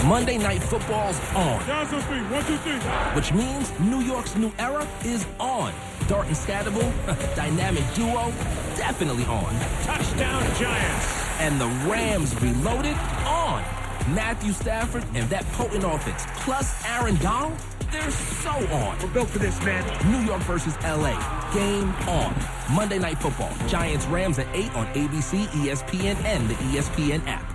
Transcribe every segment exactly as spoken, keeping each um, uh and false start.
Monday Night Football's on. Johnson three, one, two, three. Which means New York's new era is on. Dart and Scatterable, dynamic duo, definitely on. Touchdown Giants. And the Rams Reloaded on. Matthew Stafford and that potent offense, plus Aaron Donald, they're so on. We're built for this, man. New York versus L A. Game on. Monday Night Football. Giants Rams at eight on A B C, E S P N, and the E S P N app.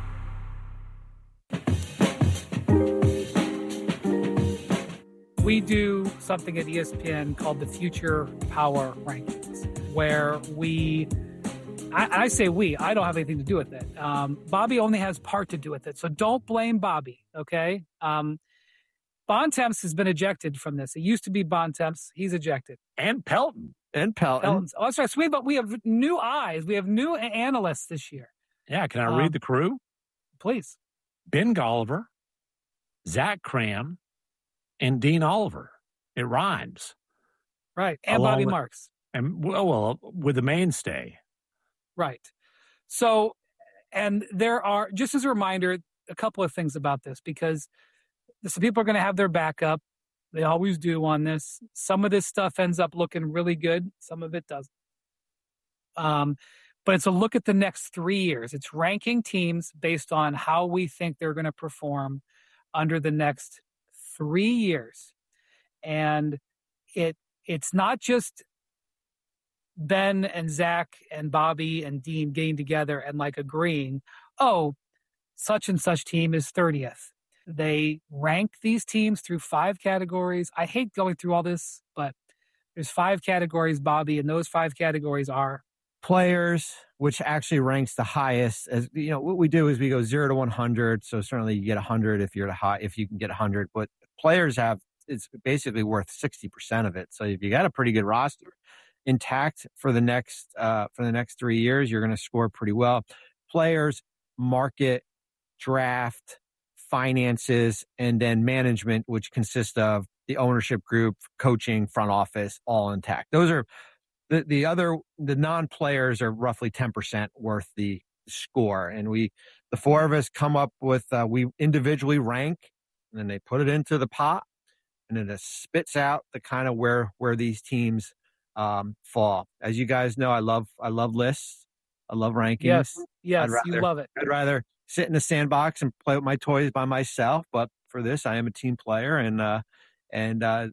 We do something at E S P N called the Future Power Rankings, where we, I, I say we, I don't have anything to do with it. Um, Bobby only has part to do with it, so don't blame Bobby, okay? Um, Bontemps has been ejected from this. It used to be Bontemps. He's ejected. And Pelton. And Pelton. Pelton's. Oh, that's right. So we, but we have new eyes. We have new analysts this year. Yeah, can I um, read the crew? Please. Ben Golliver, Zach Cram, and Dean Oliver. It rhymes. Right. And Along Bobby with, Marks. And well, well, with the mainstay. Right. So, and there are, just as a reminder, a couple of things about this, because some people are going to have their backup. They always do on this. Some of this stuff ends up looking really good. Some of it doesn't. Um, but it's a look at the next three years. It's ranking teams based on how we think they're going to perform under the next three years. And it it's not just Ben and Zach and Bobby and Dean getting together and like agreeing, oh, such and such team is thirtieth. They rank these teams through five categories. I hate going through all this, but there's five categories, Bobby, and those five categories are players, which actually ranks the highest. As you know, what we do is we go zero to one hundred. So certainly you get one hundred if you're the high, if you can get one hundred. But players have, it's basically worth sixty percent of it. So if you got a pretty good roster intact for the next uh, for the next three years, you're going to score pretty well. Players, market, draft, finances, and then management, which consists of the ownership group, coaching, front office, all intact. Those are the, the other, the non-players are roughly ten percent worth the score. And we, the four of us come up with, uh, we individually rank, and then they put it into the pot, and then it spits out the kind of where, where these teams um, fall. As you guys know, I love, I love lists. I love rankings. Yes, yes, rather, you love it. I'd rather sit in a sandbox and play with my toys by myself. But for this, I am a team player. And, uh, and, uh,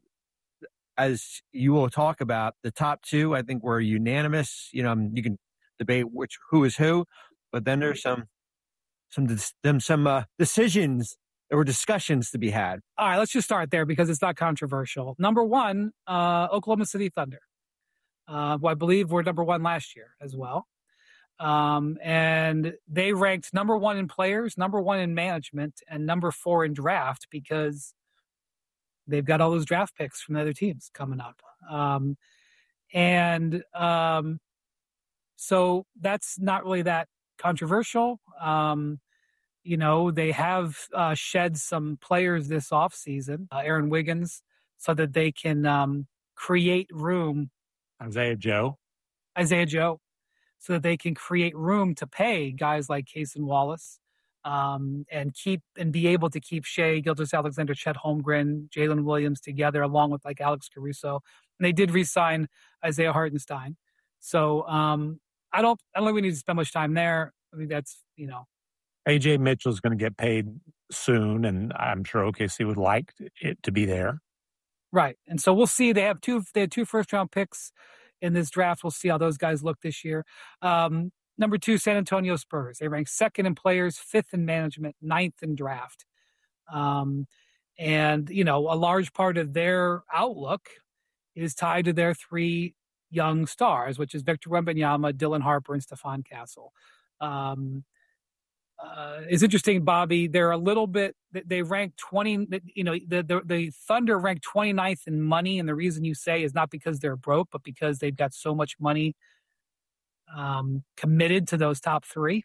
as you will talk about, the top two, I think, were unanimous. You know, you can debate which, who is who, but then there's some, some, them, some, uh, decisions. There were discussions to be had. All right, let's just start there because it's not controversial. Number one, uh, Oklahoma City Thunder, uh, who I believe were number one last year as well. Um, and they ranked number one in players, number one in management, and number four in draft because they've got all those draft picks from the other teams coming up. Um, and um, so that's not really that controversial. Um, you know, they have uh, shed some players this offseason, uh, Aaron Wiggins, so that they can um, create room. Isaiah Joe. Isaiah Joe. So that they can create room to pay guys like Cason Wallace um, and keep and be able to keep Shea, Gilgeous-Alexander, Chet Holmgren, Jalen Williams together, along with like Alex Caruso. And they did re-sign Isaiah Hartenstein. So um, I don't, I don't think we need to spend much time there. I think that's, you know, A J Mitchell's going to get paid soon, and I'm sure O K C would like it to be there. Right, and so we'll see. They have two, they had two first round picks in this draft. We'll see how those guys look this year. Um, number two, San Antonio Spurs. They rank second in players, fifth in management, ninth in draft. Um, and, you know, a large part of their outlook is tied to their three young stars, which is Victor Wembanyama, Dylan Harper, and Stephon Castle. Um, uh, it's interesting, Bobby. They're a little bit, they rank twenty, you know, the, the, the Thunder ranked twenty-ninth in money. And the reason you say is not because they're broke, but because they've got so much money um, committed to those top three.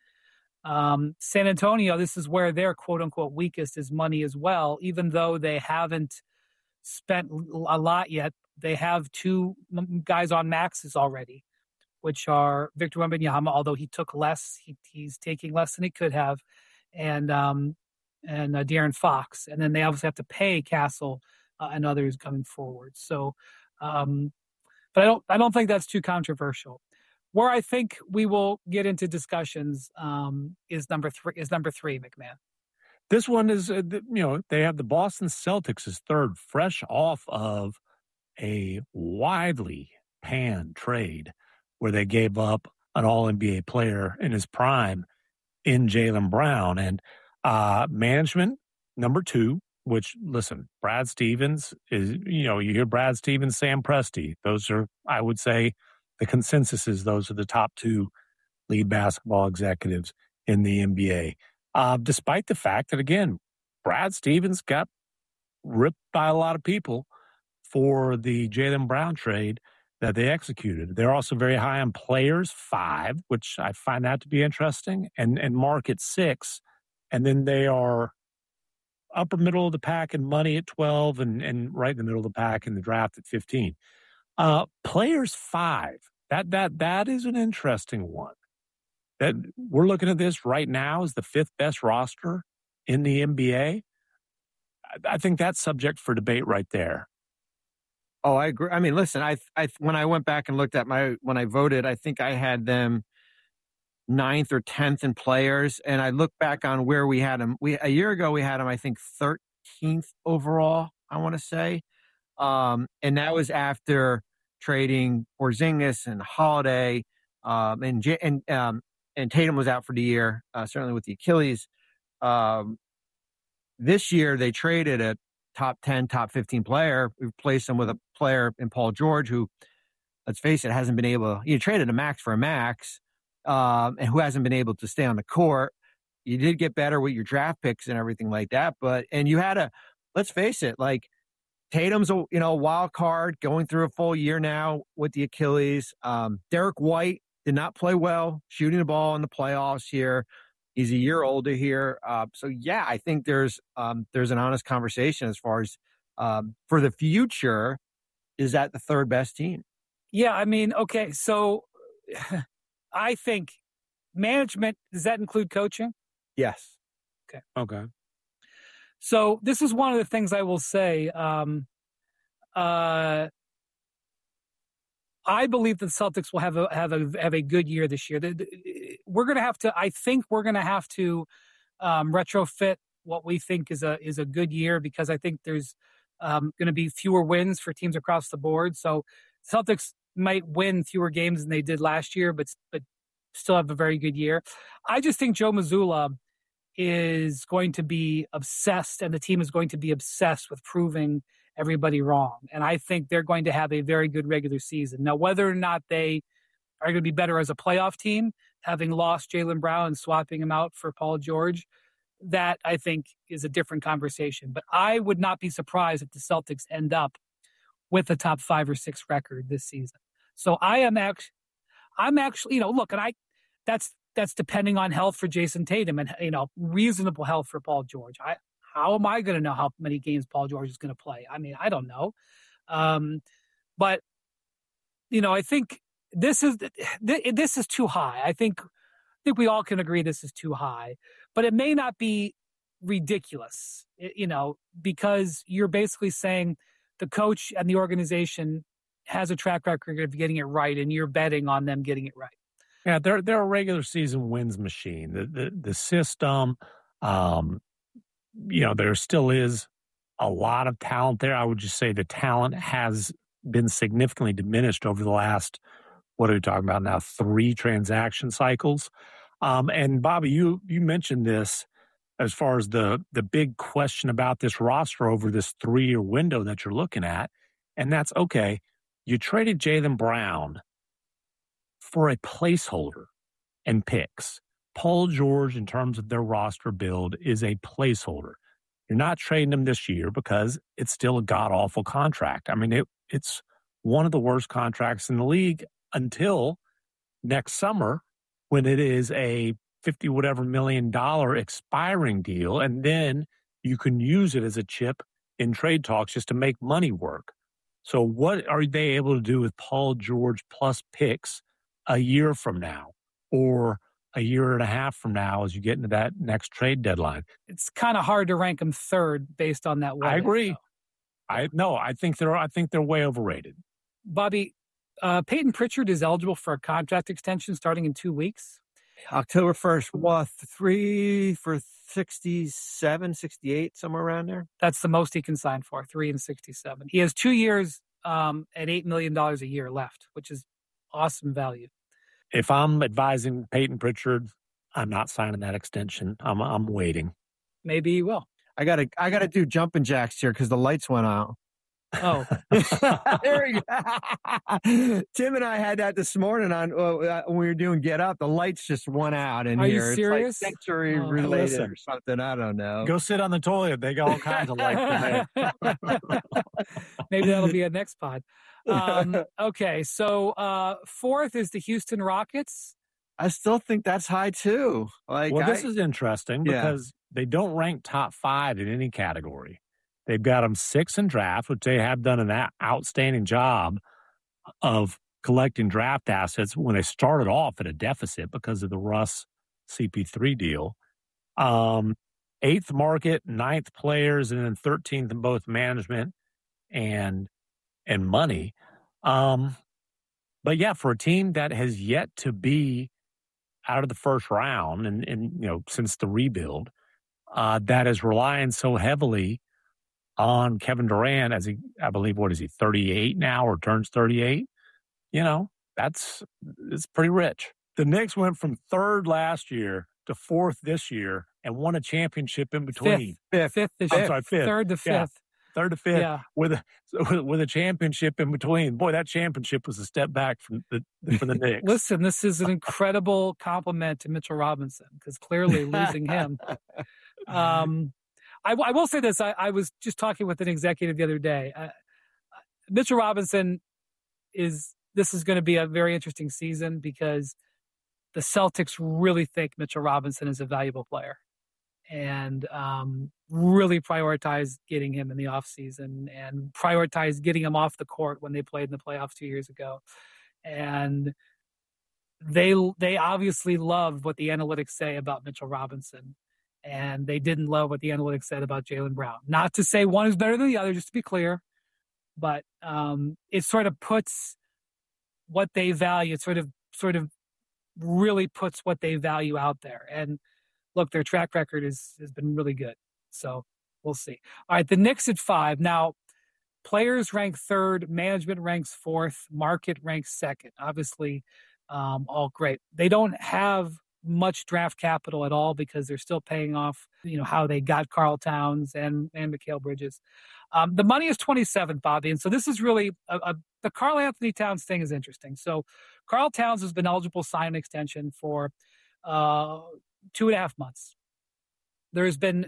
Um, San Antonio, this is where their quote unquote weakest is money as well, even though they haven't spent a lot yet. They have two guys on maxes already, which are Victor Wembanyama, although he took less, he, he's taking less than he could have, and um, and uh, De'Aaron Fox, and then they obviously have to pay Castle uh, and others coming forward. So, um, but I don't I don't think that's too controversial. Where I think we will get into discussions um, is number three. Is number three, McMahon. This one is, uh, you know, they have the Boston Celtics as third, fresh off of a widely panned trade where they gave up an All N B A player in his prime in Jaylen Brown. And uh, management, number two, which, listen, Brad Stevens is, you know, you hear Brad Stevens, Sam Presti. Those are, I would say, the consensus is those are the top two lead basketball executives in the N B A. Uh, despite the fact that, again, Brad Stevens got ripped by a lot of people for the Jaylen Brown trade that they executed. They're also very high on players, five, which I find that to be interesting, and, and market six. And then they are upper middle of the pack in money at twelve and, and right in the middle of the pack in the draft at fifteen. Uh, players, five. That, that, that is an interesting one. That we're looking at this right now as the fifth best roster in the N B A. I think that's subject for debate right there. Oh, I agree. I mean, listen, I, I, when I went back and looked at my, when I voted, I think I had them ninth or tenth in players. And I look back on where we had them. We, a year ago, we had them, I think, thirteenth overall, I want to say. Um, and that was after trading Porzingis and Holiday, um, and, and, um, and Tatum was out for the year, uh, certainly with the Achilles. Um, this year, they traded a top ten, top fifteen player. We replaced him with a player in Paul George who, let's face it, hasn't been able – you traded a max for a max um, and who hasn't been able to stay on the court. You did get better with your draft picks and everything like that. But – and you had a – let's face it, like Tatum's a you know wild card going through a full year now with the Achilles. Um, Derek White did not play well shooting the ball in the playoffs here. He's a year older here. Uh, so, yeah, I think there's um, there's an honest conversation as far as um, for the future, is that the third best team? Yeah, I mean, okay, so I think management, does that include coaching? Yes. Okay. Okay. So this is one of the things I will say. Um, uh, I believe the Celtics will have a have a have a good year this year. We're going to have to. I think we're going to have to um, retrofit what we think is a is a good year, because I think there's um, going to be fewer wins for teams across the board. So Celtics might win fewer games than they did last year, but but still have a very good year. I just think Joe Mazzulla is going to be obsessed, and the team is going to be obsessed with proving everybody wrong. And I think they're going to have a very good regular season. Now, whether or not they are going to be better as a playoff team, having lost Jaylen Brown and swapping him out for Paul George, that I think is a different conversation. But I would not be surprised if the Celtics end up with a top five or six record this season. So I am actually, I'm actually, you know, look, and I, that's, that's depending on health for Jason Tatum and, you know, reasonable health for Paul George. I, How am I going to know how many games Paul George is going to play? I mean, I don't know. Um, but, you know, I think this is this is too high. I think I think we all can agree this is too high. But it may not be ridiculous, you know, because you're basically saying the coach and the organization has a track record of getting it right, and you're betting on them getting it right. Yeah, they're they're a regular season wins machine. The the, the system. Um, You know, there still is a lot of talent there. I would just say the talent has been significantly diminished over the last, what are we talking about now, three transaction cycles. Um, and Bobby, you you mentioned this as far as the the big question about this roster over this three-year window that you're looking at. And that's, okay, you traded Jaylen Brown for a placeholder and picks. Paul George, in terms of their roster build, is a placeholder. You're not trading him this year because it's still a god-awful contract. I mean, it, it's one of the worst contracts in the league until next summer, when it is a fifty whatever million dollar expiring deal, and then you can use it as a chip in trade talks just to make money work. So what are they able to do with Paul George plus picks a year from now, or a year and a half from now as you get into that next trade deadline. It's kind of hard to rank them third based on that. I agree. Though. I no, I think they're I think they're way overrated. Bobby, uh, Peyton Pritchard is eligible for a contract extension starting in two weeks. October first, what, three for sixty-seven, sixty-eight, somewhere around there? That's the most he can sign for, three and sixty-seven. He has two years um, at eight million dollars a year left, which is awesome value. If I'm advising Peyton Pritchard, I'm not signing that extension. I'm I'm waiting. Maybe he will. I gotta I gotta do jumping jacks here because the lights went out. Oh, there you go. Tim and I had that this morning on uh, when we were doing Get Up. The lights just went out in Are here. you serious? It's like sensory Oh, related listen. or something. I don't know. Go sit on the toilet. They got all kinds of lights in there. maybe that'll be a next pod. Um, okay, so uh, fourth is the Houston Rockets. I still think that's high too. Like, Well, I, this is interesting Yeah. because they don't rank top five in any category. They've got them six in draft, which they have done an outstanding job of collecting draft assets when they started off at a deficit because of the Russ C P three deal. Um, eighth market, ninth players, and then thirteenth in both management and and money. Um, but yeah, for a team that has yet to be out of the first round and, and you know, since the rebuild, uh, that is relying so heavily on Kevin Durant as he, I believe, what is he, thirty-eight now or turns thirty-eight? You know, that's, it's pretty rich. The Knicks went from third last year to fourth this year and won a championship in between. Fifth, fifth, this I'm year. sorry, fifth. Third to Yeah. fifth. Third to fifth Yeah. with a with a championship in between. Boy, that championship was a step back from the from the Knicks. Listen, this is an incredible compliment to Mitchell Robinson because clearly losing him. Um, I, I will say this. I, I was just talking with an executive the other day. Uh, Mitchell Robinson is, this is going to be a very interesting season because the Celtics really think Mitchell Robinson is a valuable player and um, really prioritize getting him in the offseason and prioritize getting him off the court when they played in the playoffs two years ago. And they they obviously love what the analytics say about Mitchell Robinson. And they didn't love what the analytics said about Jaylen Brown. Not to say one is better than the other, just to be clear. But um, it sort of puts what they value, it sort of sort of really puts what they value out there. And look, their track record is has been really good. So we'll see. All right, the Knicks at five. Now, players rank third, management ranks fourth, market ranks second. Obviously, um, all great. They don't have much draft capital at all because they're still paying off, you know, how they got Karl Towns and, and Mikal Bridges. Um, the money is twenty-seven, Bobby. And so this is really a, a, the Karl Anthony Towns thing is interesting. So Karl Towns has been eligible to sign an extension for uh, two and a half months. There has been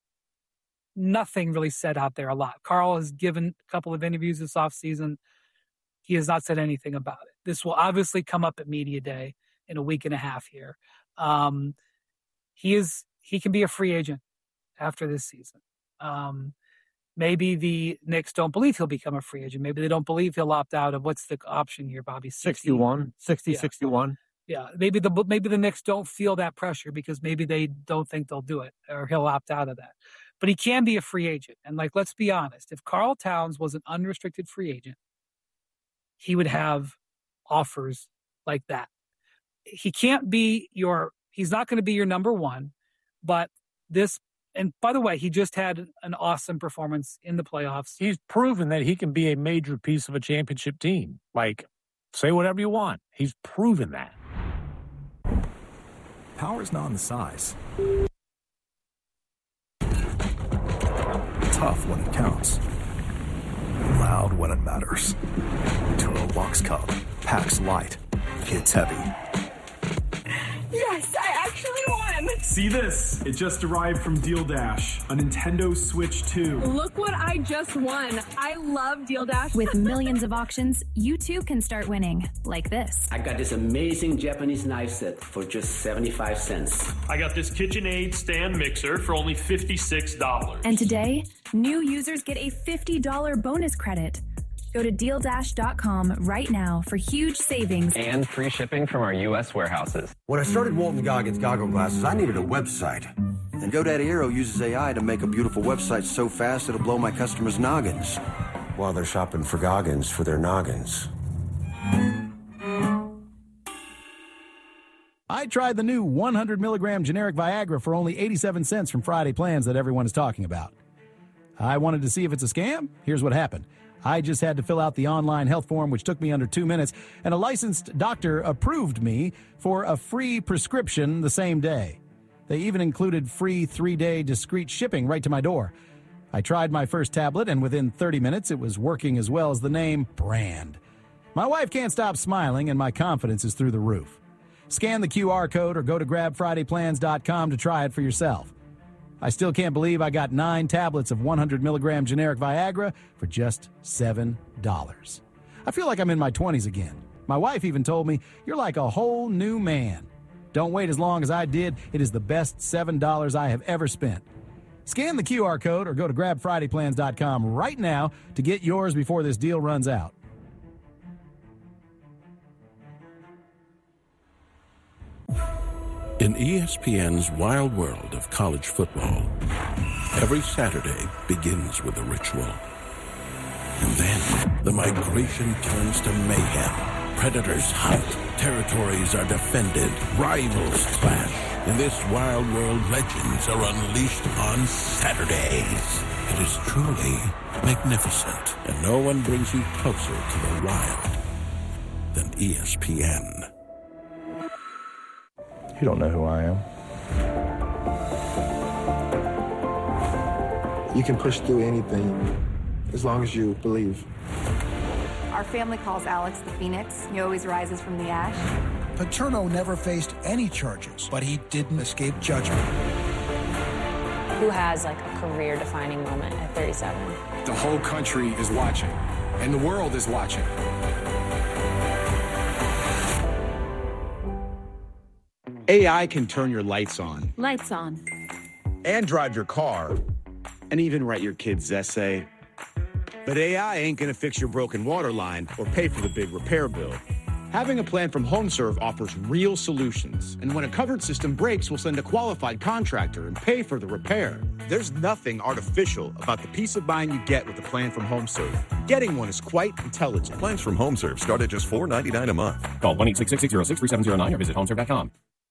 nothing really said out there a lot. Karl has given a couple of interviews this offseason. He has not said anything about it. This will obviously come up at media day in a week and a half here. Um, he is, he can be a free agent after this season. Um, maybe the Knicks don't believe he'll become a free agent. Maybe they don't believe he'll opt out of what's the option here, Bobby? sixty-one, sixty, Yeah. sixty-one. Yeah. Maybe the, maybe the Knicks don't feel that pressure because maybe they don't think they'll do it or he'll opt out of that, but he can be a free agent. And like, let's be honest, if Karl Towns was an unrestricted free agent, he would have offers like that. He can't be your, he's not going to be your number one, but this, and by the way, he just had an awesome performance in the playoffs. He's proven that he can be a major piece of a championship team. Like, say whatever you want. He's proven that. Power's not in the size. Tough when it counts. Loud when it matters. Turo Box Cup. Packs light. Hits heavy. Yes, I actually won! See this? It just arrived from Deal Dash, a Nintendo Switch two. Look what I just won. I love Deal Dash. With millions of auctions, you too can start winning, like this. I got this amazing Japanese knife set for just seventy-five cents. I got this KitchenAid stand mixer for only fifty-six dollars. And today, new users get a fifty dollars bonus credit. Go to deal dash dot com right now for huge savings and free shipping from our U S warehouses. When I started Walton Goggins Goggle Glasses, I needed a website. And GoDaddy Aero uses A I to make a beautiful website so fast it'll blow my customers' noggins while they're shopping for Goggins for their noggins. I tried the new one hundred milligram generic Viagra for only eighty-seven cents from Friday Plans that everyone is talking about. I wanted to see if it's a scam. Here's what happened. I just had to fill out the online health form, which took me under two minutes, and a licensed doctor approved me for a free prescription the same day. They even included free three-day discreet shipping right to my door. I tried my first tablet, and within thirty minutes, it was working as well as the name brand. My wife can't stop smiling, and my confidence is through the roof. Scan the Q R code or go to grab friday plans dot com to try it for yourself. I still can't believe I got nine tablets of one hundred milligram generic Viagra for just seven dollars. I feel like I'm in my twenties again. My wife even told me, "You're like a whole new man." Don't wait as long as I did. It is the best seven dollars I have ever spent. Scan the Q R code or go to grab friday plans dot com right now to get yours before this deal runs out. In E S P N's wild world of college football, every Saturday begins with a ritual. And then the migration turns to mayhem. Predators hunt, territories are defended, rivals clash. In this wild world, legends are unleashed on Saturdays. It is truly magnificent, and no one brings you closer to the wild than E S P N. You don't know who I am. You can push through anything as long as you believe. Our family calls Alex the Phoenix. He always rises from the ash. Paterno never faced any charges, but he didn't escape judgment. Who has like a career-defining moment at thirty-seven? The whole country is watching, and the world is watching. A I can turn your lights on. Lights on. And drive your car. And even write your kid's essay. But A I ain't gonna fix your broken water line or pay for the big repair bill. Having a plan from HomeServe offers real solutions. And when a covered system breaks, we'll send a qualified contractor and pay for the repair. There's nothing artificial about the peace of mind you get with a plan from HomeServe. Getting one is quite intelligent. Plans from HomeServe start at just four ninety-nine a month. Call one eight six six, six zero six, three seven zero nine or visit homeserve dot com.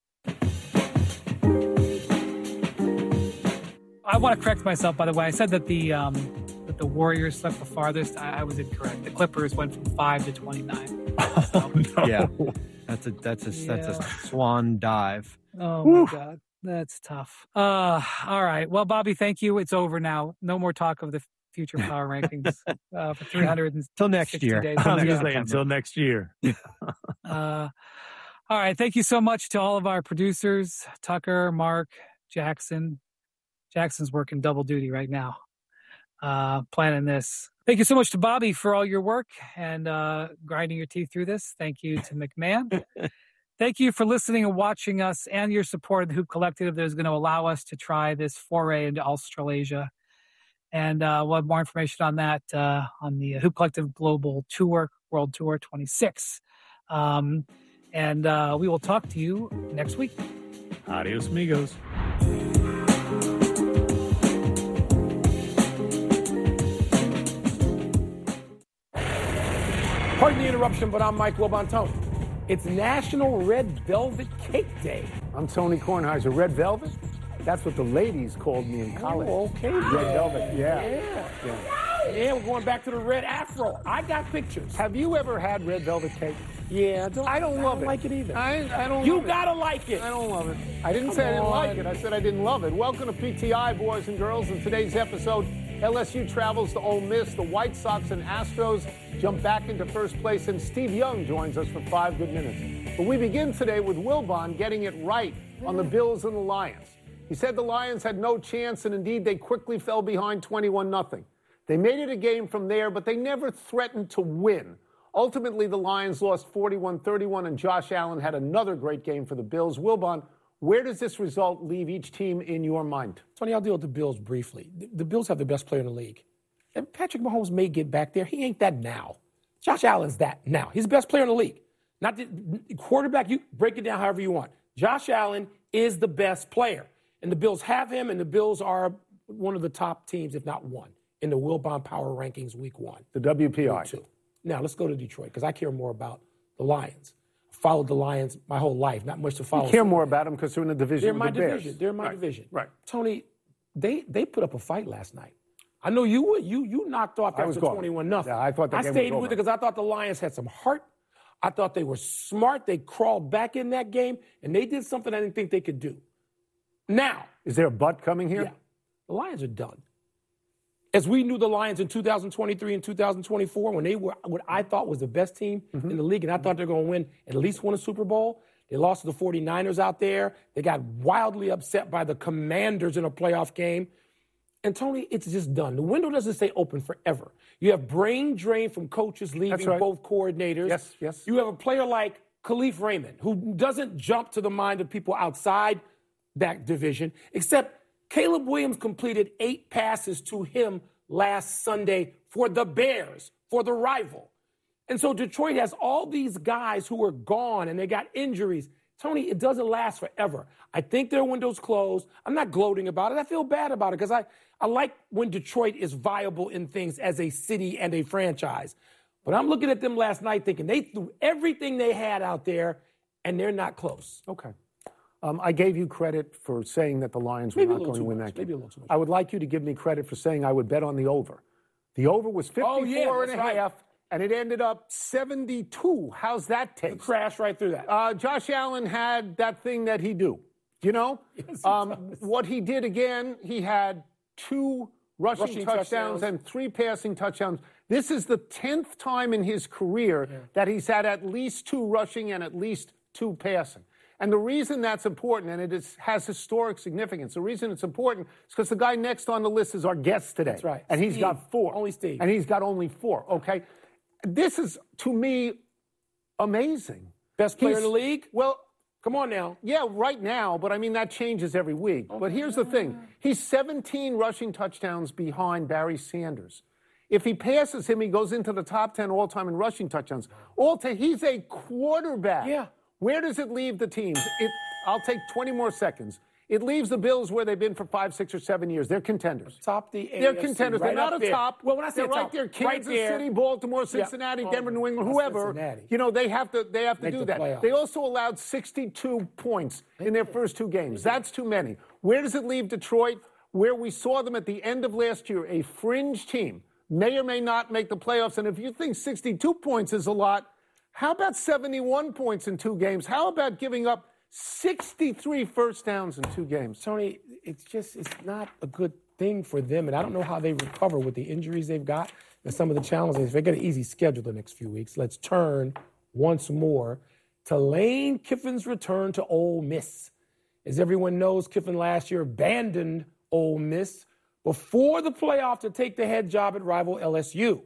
I want to correct myself, by the way. I said that the um, that the Warriors swept the farthest. I, I was incorrect. The Clippers went from five to twenty-nine. Oh, no. Yeah, that's a that's a yeah. that's a swan dive. Oh Woo. My God, that's tough. Uh, all right. Well, Bobby, thank you. It's over now. No more talk of the future power rankings uh, for three hundred until next year. Days. I was going to say until next year. uh, all right. Thank you so much to all of our producers, Tucker, Mark, Jackson. Jackson's working double duty right now, uh, planning this. Thank you so much to Bobby for all your work and uh, grinding your teeth through this. Thank you to McMahon. Thank you for listening and watching us and your support of the Hoop Collective that is going to allow us to try this foray into Australasia. And uh, we'll have more information on that uh, on the Hoop Collective Global Tour, World Tour twenty-six. Um, and uh, we will talk to you next week. Adios, amigos. Pardon the interruption, but I'm Mike Lobantone. It's National Red Velvet Cake Day. I'm Tony Kornheiser. Red Velvet? That's what the ladies called me in college. Oh, okay. Red Velvet, yeah. Yeah. yeah. Yeah, we're going back to the red afro. I got pictures. Have you ever had red velvet cake? Yeah, I don't, I don't love I don't it. like it either. I, I don't You gotta it. like it. I don't love it. I didn't Come say I didn't on. like it. I said I didn't love it. Welcome to P T I, boys and girls. In today's episode, L S U travels to Ole Miss. The White Sox and Astros jump back into first place, and Steve Young joins us for five good minutes. But we begin today with Wilbon getting it right on the Bills and the Lions. He said the Lions had no chance, and indeed they quickly fell behind twenty-one nothing. They made it a game from there, but they never threatened to win. Ultimately, the Lions lost forty-one thirty-one, and Josh Allen had another great game for the Bills. Wilbon, where does this result leave each team in your mind? Tony, I'll deal with the Bills briefly. The Bills have the best player in the league. And Patrick Mahomes may get back there. He ain't that now. Josh Allen's that now. He's the best player in the league. Not the quarterback, you break it down however you want. Josh Allen is the best player. And the Bills have him, and the Bills are one of the top teams, if not one, in the Wilbon Power Rankings week one. The W P I. Two. Now, let's go to Detroit, because I care more about the Lions. I followed the Lions my whole life, not much to follow. You care more about them because they're in the division They're with my the Bears. division. They're my right. division. Right. Tony, they they put up a fight last night. I know you would. You you knocked off I was after gone. twenty-one nothing. Yeah, I thought that I game stayed was with it over. because I thought the Lions had some heart. I thought they were smart. They crawled back in that game, and they did something I didn't think they could do. Now, is there a butt coming here? Yeah, the Lions are done. As we knew the Lions in two thousand twenty-three and two thousand twenty-four, when they were what I thought was the best team Mm-hmm. in the league, and I thought they were going to win at least one a Super Bowl. They lost to the forty-niners out there. They got wildly upset by the Commanders in a playoff game. And, Tony, it's just done. The window doesn't stay open forever. You have brain drain from coaches leaving, right. both coordinators. Yes, yes. You have a player like Khalif Raymond, who doesn't jump to the mind of people outside that division, except Caleb Williams completed eight passes to him last Sunday for the Bears, for the rival. And so Detroit has all these guys who are gone and they got injuries. Tony, it doesn't last forever. I think their window's closed. I'm not gloating about it. I feel bad about it because I, I like when Detroit is viable in things as a city and a franchise. But I'm looking at them last night thinking they threw everything they had out there and they're not close. Okay. Um, I gave you credit for saying that the Lions were Maybe a not little going to too win much. that game. Maybe a little too much. I would like you to give me credit for saying I would bet on the over. The over was fifty-four Oh, yeah, and a that's right. half, and it ended up seventy-two. How's that taste? Crash right through that. Uh, Josh Allen had that thing that he do. You know? Yes, he um, does. what he did again, he had two rushing, Rushing touchdowns, touchdowns. and three passing touchdowns. This is the tenth time in his career Yeah. that he's had at least two rushing and at least two passing. And the reason that's important, and it is, has historic significance, the reason it's important is because the guy next on the list is our guest today. That's right. And he's Steve. got four. Only Steve. And he's got only four, okay? This is, to me, amazing. Best player He's- in the league? Well, Come on now. yeah, right now, but I mean, that changes every week. But here's the thing. He's seventeen rushing touchdowns behind Barry Sanders. If he passes him, he goes into the top ten all-time in rushing touchdowns. All to, he's a quarterback. Yeah. Where does it leave the teams? It, I'll take twenty more seconds. It leaves the Bills where they've been for five, six, or seven years. They're contenders. Top the A F C, They're contenders. right They're not up a there. top. Well, when I say they're right top, there, right Kansas there. City, Baltimore, Cincinnati, Yeah. Denver, New England, That's whoever. Cincinnati. You know, they have to. They have to Make do the that. playoffs. They also allowed sixty-two points in their first two games. That's too many. Where does it leave Detroit? Where we saw them at the end of last year, a fringe team, may or may not make the playoffs. And if you think sixty-two points is a lot, how about seventy-one points in two games? How about giving up sixty-three first downs in two games? Tony, it's just, it's not a good thing for them. And I don't know how they recover with the injuries they've got and some of the challenges. They got an easy schedule the next few weeks. Let's turn once more to Lane Kiffin's return to Ole Miss. As everyone knows, Kiffin last year abandoned Ole Miss before the playoff to take the head job at rival L S U.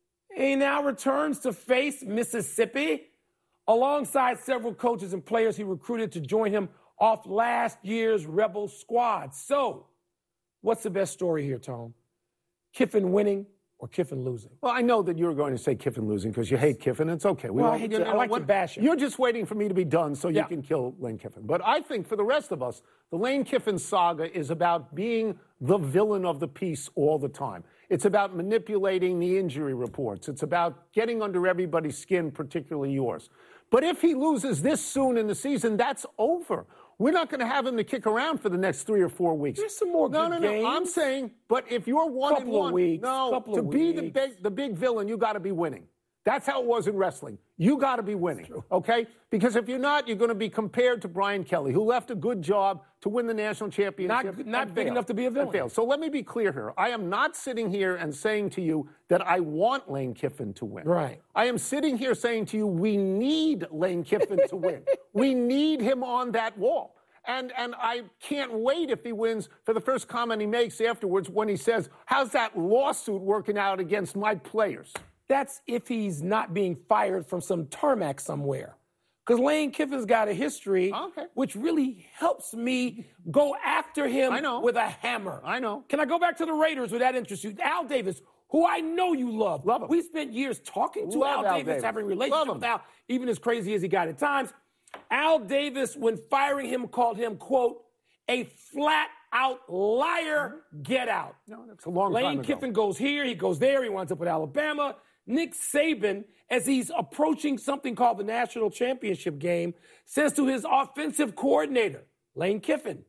He now returns to face Mississippi alongside several coaches and players he recruited to join him off last year's Rebel squad. So, what's the best story here, Tom? Kiffin winning or Kiffin losing? Well, I know that you're going to say Kiffin losing because you hate Kiffin. It's okay. We Well, I don't- hate you to- I know like to what? bash him. You're just waiting for me to be done so you Yeah. can kill Lane Kiffin. But I think for the rest of us, the Lane Kiffin saga is about being the villain of the piece all the time. It's about manipulating the injury reports. It's about getting under everybody's skin, particularly yours. But if he loses this soon in the season, that's over. We're not going to have him to kick around for the next three or four weeks. There's some more no, good no, no. games. I'm saying, but if you're one Couple and of one, weeks, no, couple to of be the weeks. big, the big villain, you got to be winning. That's how it was in wrestling. You got to be winning, okay? Because if you're not, you're going to be compared to Brian Kelly, who left a good job to win the national championship. Not- not and big failed. enough to be a villain. And failed. So let me be clear here. I am not sitting here and saying to you that I want Lane Kiffin to win. Right. I am sitting here saying to you, we need Lane Kiffin to win. We need him on that wall. And and I can't wait if he wins for the first comment he makes afterwards when he says, how's that lawsuit working out against my players? That's if he's not being fired from some tarmac somewhere. Because Lane Kiffin's got a history, okay. which really helps me go after him I know. with a hammer. I know. Can I go back to the Raiders with that interest you? Al Davis, who I know you love. Love him. We spent years talking to Love Al, Al Davis, Davis. having a relationship with Al, even as crazy as he got at times. Al Davis, when firing him, called him, quote, a flat-out liar. Get out. No, that's a long Lane time ago. Kiffin goes here, he goes there, he winds up with Alabama. Nick Saban, as he's approaching something called the National Championship game, says to his offensive coordinator, Lane Kiffin,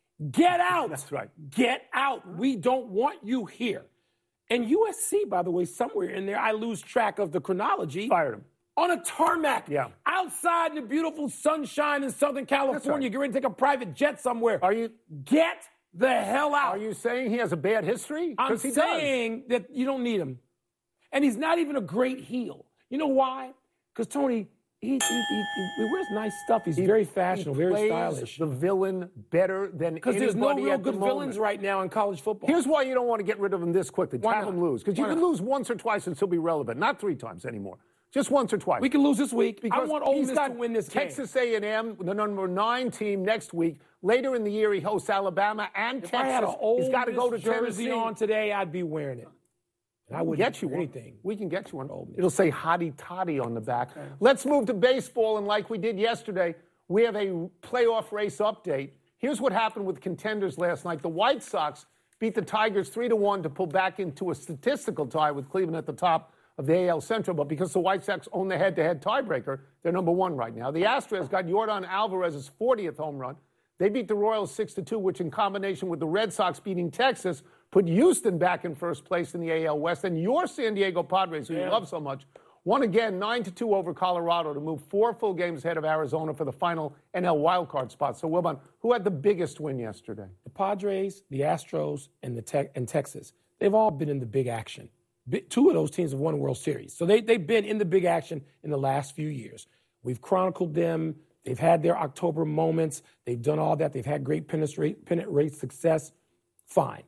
get out. That's right. Get out. We don't want you here. And U S C, by the way, somewhere in there, I lose track of the chronology. Fired him. On a tarmac. Yeah. Outside in the beautiful sunshine in Southern California. right. Get ready to take a private jet somewhere. Are you Get the hell out. Are you saying he has a bad history? I'm 'Cause he saying does. that you don't need him. And he's not even a great heel. You know why? Because Tony, he, he, he, he wears nice stuff. He's He- very fashionable, he very plays stylish. the villain better than Because anybody there's no real at the good moment. villains right now in college football. Here's why you don't want to get rid of him this quickly. Why Have not? him lose. Because you Why can not? lose once or twice and still be relevant. Not three times anymore. Just once or twice. We can lose this week. Because I want Ole he's Miss got to win this game. Texas A and M, the number nine team, next week. Later in the year, he hosts Alabama and If Texas. I had an Ole He's got to Miss go to jersey Tennessee. on today, I'd be wearing it. And I We'll wouldn't get you do one. anything. We can get you one. It'll say Hottie Toddy on the back. Let's move to baseball, and like we did yesterday, we have a playoff race update. Here's what happened with contenders last night. The White Sox beat the Tigers three to one to pull back into a statistical tie with Cleveland at the top of the A L Central, but because the White Sox own the head-to-head tiebreaker, they're number one right now. The Astros got Yordan Alvarez's fortieth home run. They beat the Royals six to two, which in combination with the Red Sox beating Texas put Houston back in first place in the A L West. And your San Diego Padres, who Yeah. you love so much, won again nine to two over Colorado to move four full games ahead of Arizona for the final N L wildcard spot. So, Wilbon, who had the biggest win yesterday? The Padres, the Astros, and the Te- and Texas, they've all been in the big action. Bi- Two of those teams have won a World Series. So they, they've been in the big action in the last few years. We've chronicled them. They've had their October moments. They've done all that. They've had great pennant rate, pennant rate success. Fine.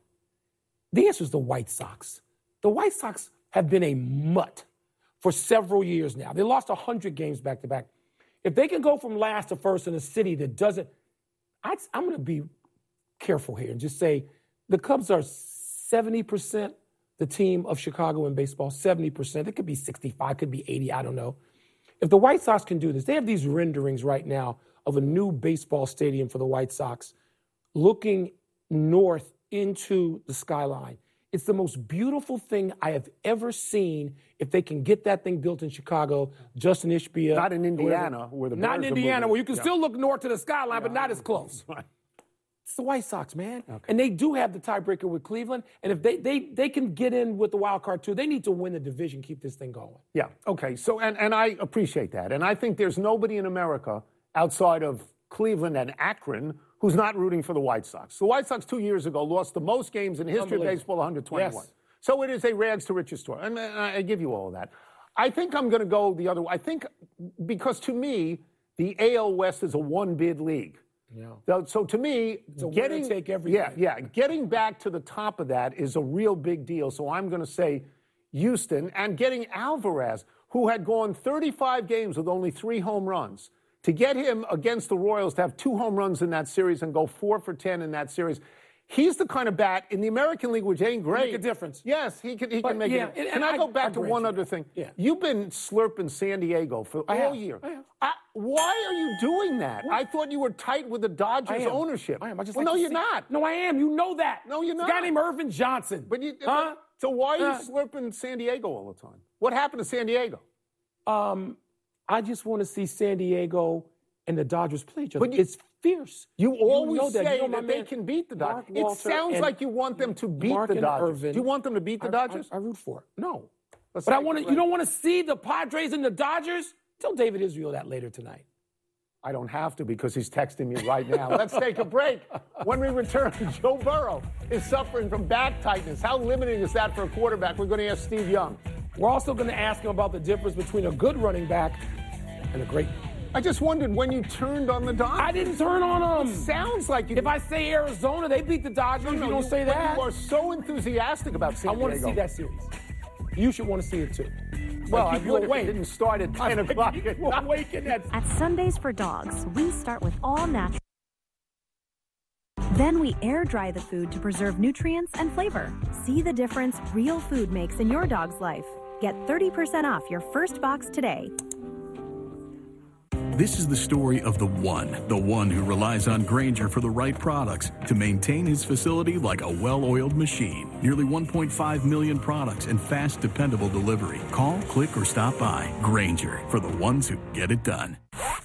The answer is the White Sox. The White Sox have been a mutt for several years now. They lost one hundred games back to back. If they can go from last to first in a city that doesn't, I'd, I'm going to be careful here and just say the Cubs are seventy percent the team of Chicago in baseball, seventy percent. It could be sixty-five, could be eighty, I don't know. If the White Sox can do this, they have these renderings right now of a new baseball stadium for the White Sox looking north into the skyline. It's the most beautiful thing I have ever seen. If they can get that thing built in Chicago, Justin Ishbia. Not in Indiana, where the Not in Bears are Indiana, moving. where you can Yeah. still look north to the skyline, but not as close. It's the White Sox, man. And they do have the tiebreaker with Cleveland. And if they, they they can get in with the wild card too, they need to win the division, keep this thing going. Yeah, okay. So, and, and I appreciate that. And I think there's nobody in America outside of Cleveland and Akron who's not rooting for the White Sox. The White Sox two years ago lost the most games in the history of Unbelievable. baseball, one hundred twenty-one. Yes. So it is a rags to riches story. And I I give you all of that. I think I'm going to go the other way. I think because to me, the A L West is a one-bid league. Yeah. So, so to me, It's a winner getting take everything. yeah, yeah, getting back to the top of that is a real big deal. So I'm going to say Houston, and getting Alvarez, who had gone thirty-five games with only three home runs, to get him against the Royals to have two home runs in that series and go four for ten in that series. He's the kind of bat in the American League, which ain't great. Make a difference. Yes, he can. He But, can make yeah, it. and- Can and I I- go back I to grant one you other that. thing? Yeah. You've been slurping San Diego for I all have. year. I have. I, why are you doing that? I thought you were tight with the Dodgers I am. ownership. I am. I just well, like no, to you're see- not. No, I am. You know that. No, you're It's not. a guy named Irvin Johnson. But you, Huh? So why are you Uh, slurping San Diego all the time? What happened to San Diego? Um, I just want to see San Diego and the Dodgers play each other. But you- it's fierce. You always know that. say You know that, my they man, can beat the Dodgers. Mark It Walter sounds and like you want them to beat Mark the and Dodgers. Irvin. Do you want them to beat the I- Dodgers? I, I root for it. No. Let's But I take want it to. right. You don't want to see the Padres and the Dodgers? Tell David Israel that later tonight. I don't have to because he's texting me right now. Let's take a break. When we return, Joe Burrow is suffering from back tightness. How limiting is that for a quarterback? We're going to ask Steve Young. We're also going to ask him about the difference between a good running back and a great. I just wondered when you turned on the Dodgers. I didn't turn on them. It sounds like you. If I say Arizona, they beat the Dodgers. No, no, you don't say but that. You are so enthusiastic about San I want to Diego. see that series. You should want to see it too. Well, Like, I keep you would if it awake. didn't start at ten o'clock Keep at you night. awake in that. At Sundays for Dogs, we start with all natural. Then we air dry the food to preserve nutrients and flavor. See the difference real food makes in your dog's life. Get thirty percent off your first box today. This is the story of the one, the one who relies on Grainger for the right products to maintain his facility like a well-oiled machine. Nearly one point five million products and fast, dependable delivery. Call, click, or stop by. Grainger, for the ones who get it done.